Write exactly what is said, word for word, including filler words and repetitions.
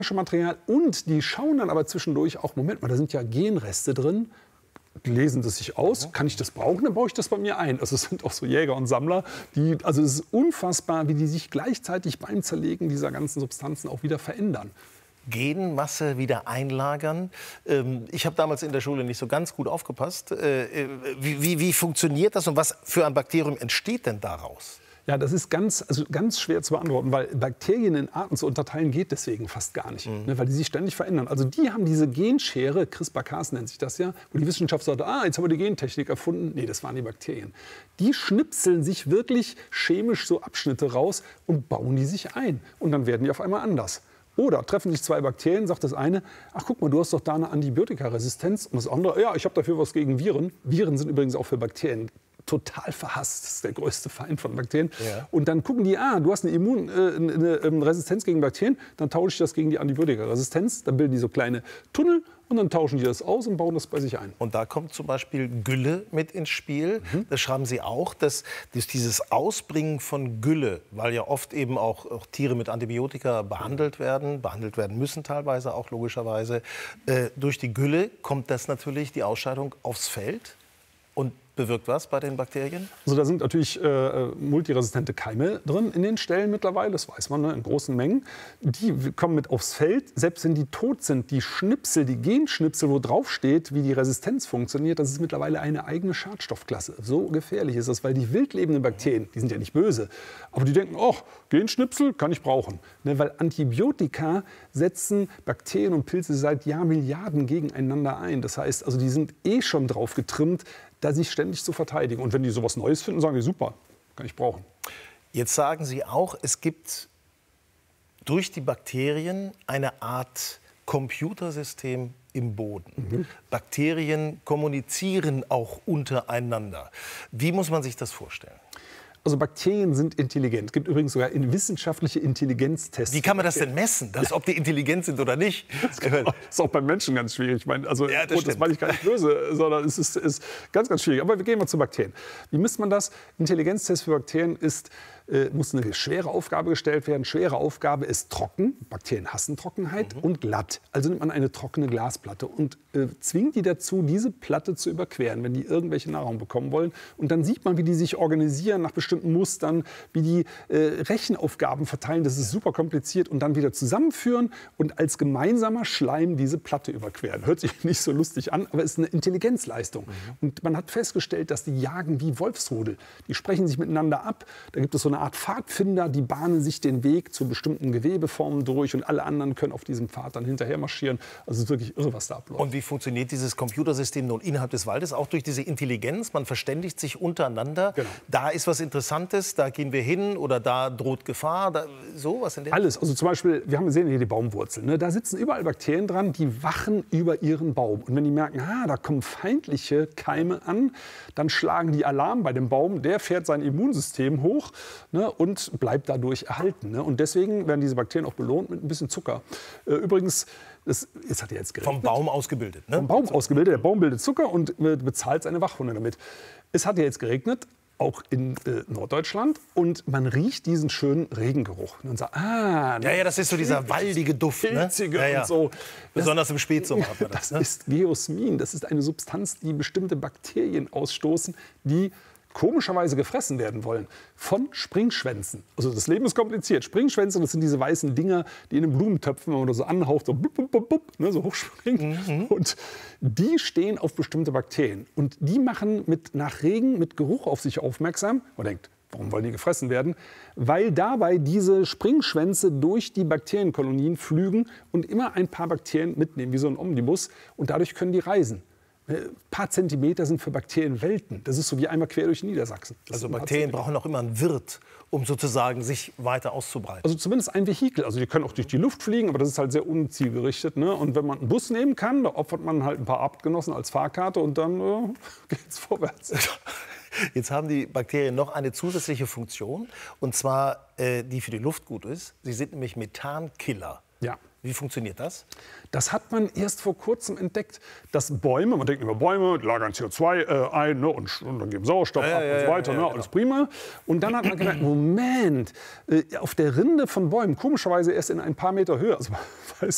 Material und die schauen dann aber zwischendurch auch, Moment mal, da sind ja Genreste drin, lesen das sich aus, kann ich das brauchen, dann baue ich das bei mir ein. Also es sind auch so Jäger und Sammler, die, also es ist unfassbar, wie die sich gleichzeitig beim Zerlegen dieser ganzen Substanzen auch wieder verändern. Genmasse wieder einlagern. Ich habe damals in der Schule nicht so ganz gut aufgepasst. Wie, wie, wie funktioniert das und was für ein Bakterium entsteht denn daraus? Ja, das ist ganz, also ganz schwer zu beantworten, weil Bakterien in Arten zu unterteilen geht deswegen fast gar nicht, mhm. ne, weil die sich ständig verändern. Also die haben diese Genschere, CRISPR-Cas nennt sich das ja, wo die Wissenschaft sagt, ah, jetzt haben wir die Gentechnik erfunden. Nee, das waren die Bakterien. Die schnipseln sich wirklich chemisch so Abschnitte raus und bauen die sich ein. Und dann werden die auf einmal anders. Oder treffen sich zwei Bakterien, sagt das eine, ach guck mal, du hast doch da eine Antibiotikaresistenz. Und das andere, ja, ich habe dafür was gegen Viren. Viren sind übrigens auch für Bakterien total verhasst. Das ist der größte Feind von Bakterien. Ja. Und dann gucken die, ah, du hast eine, Immun, äh, eine, eine Resistenz gegen Bakterien, dann tausche ich das gegen die Antibiotikaresistenz. Dann bilden die so kleine Tunnel und dann tauschen die das aus und bauen das bei sich ein. Und da kommt zum Beispiel Gülle mit ins Spiel. Mhm. Das schreiben Sie auch, dass, dass dieses Ausbringen von Gülle, weil ja oft eben auch, auch Tiere mit Antibiotika behandelt werden, behandelt werden müssen teilweise auch logischerweise, äh, durch die Gülle kommt das natürlich, die Ausscheidung, aufs Feld und bewirkt was bei den Bakterien? Also da sind natürlich äh, multiresistente Keime drin in den Stellen mittlerweile, das weiß man, ne, in großen Mengen. Die kommen mit aufs Feld, selbst wenn die tot sind, die Schnipsel, die Genschnipsel, wo drauf steht, wie die Resistenz funktioniert, das ist mittlerweile eine eigene Schadstoffklasse. So gefährlich ist das, weil die wild lebenden Bakterien, die sind ja nicht böse, aber die denken, oh, Genschnipsel kann ich brauchen. Ne, weil Antibiotika setzen Bakterien und Pilze seit Jahrmilliarden gegeneinander ein. Das heißt, also die sind eh schon drauf getrimmt, da sich ständig zu verteidigen. Und wenn die sowas Neues finden, sagen die, super, kann ich brauchen. Jetzt sagen Sie auch, es gibt durch die Bakterien eine Art Computersystem im Boden. Mhm. Bakterien kommunizieren auch untereinander. Wie muss man sich das vorstellen? Also Bakterien sind intelligent. Es gibt übrigens sogar wissenschaftliche Intelligenztests. Wie kann man das denn messen, dass, ob die intelligent sind oder nicht? Das ist auch beim Menschen ganz schwierig. Ich meine, also, ja, das, oh, das meine ich gar nicht böse, sondern es ist, ist ganz, ganz schwierig. Aber wir gehen mal zu Bakterien. Wie misst man das? Intelligenztest für Bakterien ist, äh, muss eine schwere Aufgabe gestellt werden. Schwere Aufgabe ist trocken. Bakterien hassen Trockenheit. Mhm. Und glatt. Also nimmt man eine trockene Glasplatte und äh, zwingt die dazu, diese Platte zu überqueren, wenn die irgendwelche Nahrung bekommen wollen. Und dann sieht man, wie die sich organisieren nach bestimmten Mustern, wie die äh, Rechenaufgaben verteilen. Das ist super kompliziert. Und dann wieder zusammenführen und als gemeinsamer Schleim diese Platte überqueren. Hört sich nicht so lustig an, aber ist eine Intelligenzleistung. Mhm. Und man hat festgestellt, dass die jagen wie Wolfsrudel. Die sprechen sich miteinander ab. Da gibt es so eine Art Pfadfinder, die bahnen sich den Weg zu bestimmten Gewebeformen durch und alle anderen können auf diesem Pfad dann hinterher marschieren. Also es ist wirklich irre, was da abläuft. Und wie funktioniert dieses Computersystem nun innerhalb des Waldes? Auch durch diese Intelligenz, man verständigt sich untereinander. Genau. Da ist was Interessantes, da gehen wir hin oder da droht Gefahr, da, sowas in der Alles, also zum Beispiel, wir haben gesehen hier die Baumwurzeln, ne? Da sitzen überall Bakterien dran, die wachen über ihren Baum. Und wenn die merken, ah, da kommen feindliche Keime an, dann schlagen die Alarm bei dem Baum, der fährt sein Immunsystem hoch, ne, und bleibt dadurch erhalten. Ne? Und deswegen werden diese Bakterien auch belohnt mit ein bisschen Zucker. Äh, übrigens, das, jetzt hat er jetzt geregnet. Vom Baum ausgebildet, ne? Vom Baum ausgebildet, der Baum bildet Zucker und äh, bezahlt seine Wachhunde damit. Es hat ja jetzt geregnet, auch in äh, Norddeutschland, und man riecht diesen schönen Regengeruch. Und man sagt, ah, ja, ja, das ist so dieser waldige Duft, ne? Ja, ja. Und so. Besonders im Spätsommer hat man das. Das ne? ist Geosmin, das ist eine Substanz, die bestimmte Bakterien ausstoßen, die komischerweise gefressen werden wollen von Springschwänzen. Also das Leben ist kompliziert. Springschwänze, das sind diese weißen Dinger, die in den Blumentöpfen, wenn man das so anhaucht, so, bup, bup, bup, bup, ne, so hochspringen. Mhm. Und die stehen auf bestimmte Bakterien. Und die machen mit, nach Regen mit Geruch auf sich aufmerksam. Man denkt, warum wollen die gefressen werden? Weil dabei diese Springschwänze durch die Bakterienkolonien flügen und immer ein paar Bakterien mitnehmen, wie so ein Omnibus. Und dadurch können die reisen. Ein paar Zentimeter sind für Bakterien Welten. Das ist so wie einmal quer durch Niedersachsen. Das also Bakterien brauchen auch immer einen Wirt, um sozusagen sich weiter auszubreiten. Also zumindest ein Vehikel. Also die können auch durch die Luft fliegen, aber das ist halt sehr unzielgerichtet. Ne? Und wenn man einen Bus nehmen kann, da opfert man halt ein paar Artgenossen als Fahrkarte und dann äh, geht's vorwärts. Jetzt haben die Bakterien noch eine zusätzliche Funktion, und zwar äh, die für die Luft gut ist. Sie sind nämlich Methankiller. Ja. Wie funktioniert das? Das hat man erst vor kurzem entdeckt, dass Bäume, man denkt über Bäume, lagern C O zwei äh, ein, ne, und, und dann geben Sauerstoff ja, ab ja, und so weiter, ja, ja, ne, genau. alles prima. Und dann hat man gemerkt, Moment, äh, auf der Rinde von Bäumen, komischerweise erst in ein paar Meter Höhe, also weiß